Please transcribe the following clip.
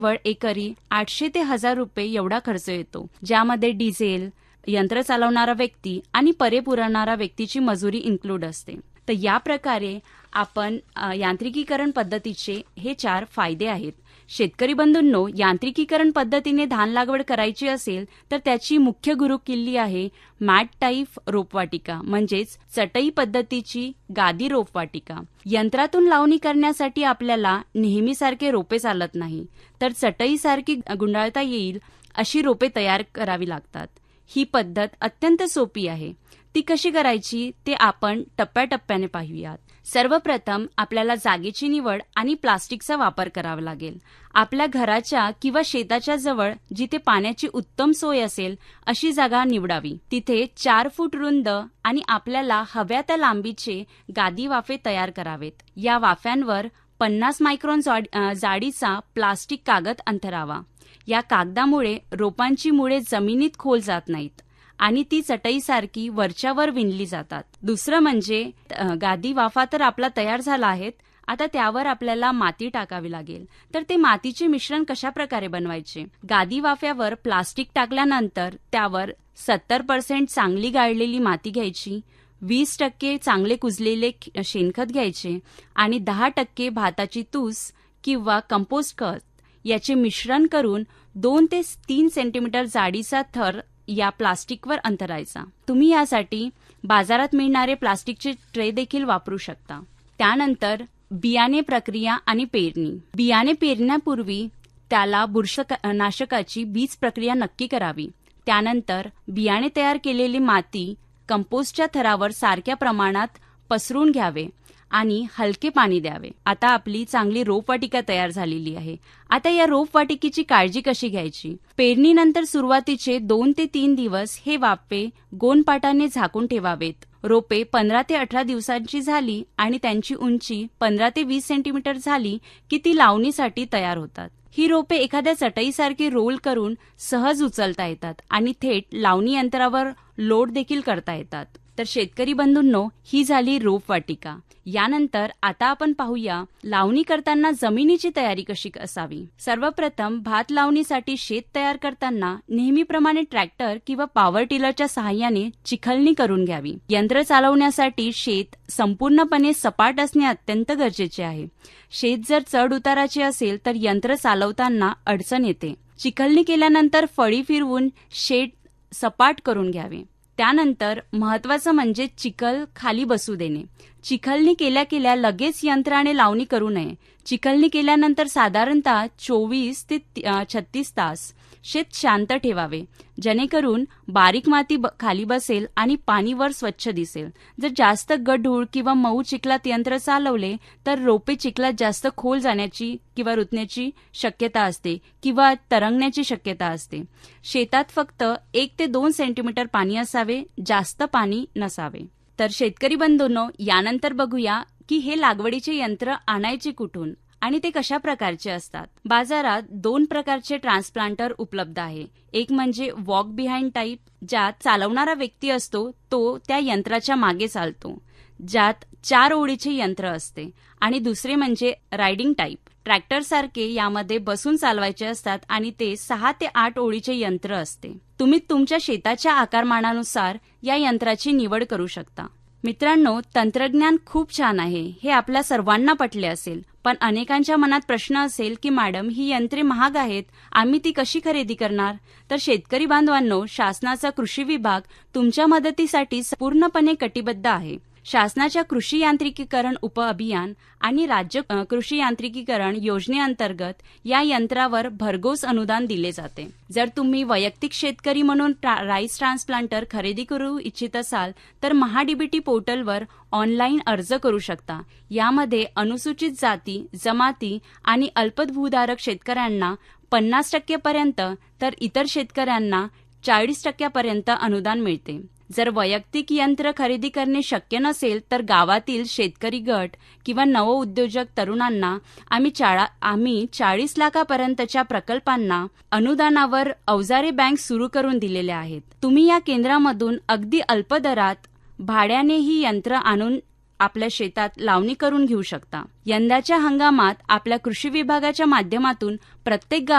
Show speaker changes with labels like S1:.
S1: वर एकरी 800 ते 1000 रुपये एवढा खर्च येतो, ज्यामध्ये डिझेल, यंत्र चालवणारा व्यक्ती आणि परे पुरवणारा व्यक्तीची मजुरी इन्क्लूड असते. तर या प्रकारे आपण यांत्रिकीकरण पद्धतीचे हे 4 फायदे आहेत. शेतकरी बंधूंनो, यांत्रिकीकरण पद्धतीने धान लागवड करायची असेल तर त्याची मुख्य गुरुकिल्ली आहे मॅट टाईप रोपवाटिका, म्हणजेच चटई पद्धतीची गादी रोपवाटिका. यंत्रातून लावणी करण्यासाठी आपल्याला नेहमीसारखे रोपे चालत नाही, तर चटईसारखी गुंडाळता येईल अशी रोपे तयार करावी लागतात. ही पद्धत अत्यंत सोपी आहे. ती कशी करायची ते आपण टप्प्याटप्प्याने पाहूयात. सर्वप्रथम आपल्याला जागेची निवड आणि प्लास्टिकचा वापर करावा लागेल. आपल्या घराच्या किंवा शेताच्या जवळ जिथे पाण्याची उत्तम सोय असेल अशी जागा निवडावी. तिथे 4 फूट रुंद आणि आपल्याला हव्या त्या लांबीचे गादी वाफे तयार करावेत. या वाफ्यांवर 50 मायक्रॉन जाडीचा प्लास्टिक कागद अंथरावा. या कागदामुळे रोपांची मुळे जमिनीत खोल जात नाहीत आणि ती चटईसारखी वरच्यावर विणली जातात. दुसरं म्हणजे गादी वाफा तर आपला तयार झाला आहेत. आता त्यावर आपल्याला माती टाकावी लागेल. तर ते मातीचे मिश्रण कशा प्रकारे बनवायचे? गादी वाफ्यावर प्लास्टिक टाकल्यानंतर त्यावर 70% चांगली गाळलेली माती घ्यायची, 20% चांगले कुजलेले शेणखत घ्यायचे आणि 10% भाताची तूस किंवा कंपोस्ट खत याचे मिश्रण करून 2 ते 3 सेंटीमीटर जाडीचा थर या प्लास्टिकवर अंतरायचा. तुम्ही यासाठी बाजारात मिळणारे प्लास्टिकचे ट्रे देखील वापरू शकता. त्यानंतर बियाणे प्रक्रिया आणि पेरणी. बियाणे पेरण्यापूर्वी त्याला बुरशीनाशकाची बीज प्रक्रिया नक्की करावी. त्यानंतर बियाणे तयार केलेली माती कंपोस्टच्या थरावर सारख्या प्रमाणात पसरून घ्यावे आणि हलके पाणी द्यावे. आता आपली चांगली रोपवाटिका तयार झालेली आहे. आता या रोपवाटिकेची काळजी कशी घ्यायची? पेरणीनंतर सुरुवातीचे 2 ते 3 दिवस हे वाफे गोणपाटाने झाकून ठेवावेत. रोपे 15 ते 18 दिवसांची झाली आणि त्यांची उंची 15 ते 20 सेंटीमीटर झाली की ती लावणीसाठी तयार होतात. ही रोपे एखाद्या चटईसारखी रोल करून सहज उचलता येतात आणि थेट लावणी यंत्रावर लोड देखील करता येतात. तर शेतकरी बंधूंनो, ही झाली रोपवाटिका. यानंतर आता आपण पाहूया लावणी करताना जमिनीची तयारी कशी असावी. सर्वप्रथम भात लावणीसाठी शेत तयार करताना नेहमीप्रमाणे ट्रॅक्टर किंवा पॉवर टिलरच्या सहाय्याने चिखलणी करून घ्यावी. यंत्र चालवण्यासाठी शेत संपूर्णपणे सपाट असणे अत्यंत गरजेचे आहे. शेत जर चढ उताराचे असेल तर यंत्र चालवताना अडचण येते. चिखलणी केल्यानंतर फळी फिरवून शेत सपाट करून घ्यावे. त्यानंतर महत्त्वाचं म्हणजे चिखल खाली बसू देणे. चिखलणी केल्या लगेच यंत्राने लावणी करू नये. चिखलणी केल्यानंतर साधारणतः 24 ते 36 तास शेत शांत ठेवावे, जेणेकरून बारीक माती खाली बसेल आणि पाणी वर स्वच्छ दिसेल. जर जास्त गढूळ किंवा मऊ चिखलात यंत्र चालवले तर रोपे चिखलात जास्त खोल जाण्याची किंवा रुतण्याची शक्यता असते किंवा तरंगण्याची शक्यता असते. शेतात फक्त 1 ते 2 सेंटीमीटर पाणी असावे, जास्त पाणी नसावे. तर शेतकरी बंधूंनो, यानंतर बघूया की हे लागवडीचे यंत्र आणायचे कुठून आणि ते कशा प्रकारचे असतात. बाजारात 2 प्रकारचे ट्रान्सप्लांटर उपलब्ध आहे. एक म्हणजे वॉक बिहाइंड टाईप, ज्यात चालवणारा व्यक्ती असतो तो त्या यंत्राच्या मागे चालतो, ज्यात 4 ओळीचे यंत्र असते. आणि दुसरे म्हणजे रायडिंग टाईप, ट्रॅक्टरसारखे यामध्ये बसून चालवायचे असतात आणि ते 6 ते 8 ओळीचे यंत्र असते. तुम्ही तुमच्या शेताच्या आकारमानानुसार या यंत्राची निवड करू शकता. मित्रांनो, तंत्रज्ञान खूप छान आहे हे आपल्या सर्वांना पटले असेल, पण अनेकांच्या मनात प्रश्न असेल की मॅडम, ही यंत्रे महाग आहेत, आम्ही ती कशी खरेदी करणार? तर शेतकरी बांधवांनो, शासनाचा कृषी विभाग तुमच्या मदतीसाठी पूर्णपणे कटिबद्ध आहे. शासनाच्या कृषी यांत्रिकीकरण उपअभियान आणि राज्य कृषी यांत्रिकीकरण योजनेअंतर्गत या यंत्रावर भरघोस अनुदान दिले जाते. जर तुम्ही वैयक्तिक शेतकरी म्हणून राईस ट्रान्सप्लांटर खरेदी करू इच्छित असाल तर महाडीबीटी पोर्टलवर ऑनलाईन अर्ज करू शकता. यामध्ये अनुसूचित जाती, जमाती आणि अल्पभूधारक शेतकऱ्यांना 50% पर्यंत तर इतर शेतकऱ्यांना 40% पर्यंत अनुदान मिळते. जर वैयक्तिक यंत्र खरेदी करणे शक्य नसेल तर गावातील शेतकरी गट किंवा नवउद्योजक तरुणांना आम्ही 40 लाखापर्यंतच्या प्रकल्पांना अनुदानावर अवजारे बँक सुरू करून दिलेल्या आहेत. तुम्ही या केंद्रामधून अगदी अल्प दरात भाड्याने ही यंत्र आणून आपल्या शेतात लावणी करून घेऊ शकता. यंदाच्या हंगामात आपल्या कृषी विभागाच्या माध्यमातून प्रत्येक